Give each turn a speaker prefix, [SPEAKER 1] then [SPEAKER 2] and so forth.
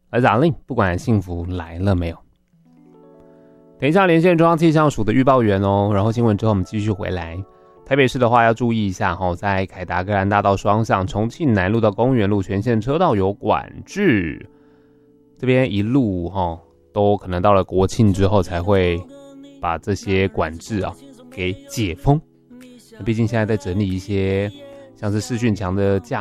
[SPEAKER 1] 而打令，不管幸福来了没有。等一下连线中央气象署的预报员哦，然后新闻之后我们继续回来。台北市的话要注意一下在凯达格兰大道双向重庆南路到公园路全线车道有管制，这边一路都可能到了国庆之后才会把这些管制给解封。毕竟现在在整理一些像是视讯墙的架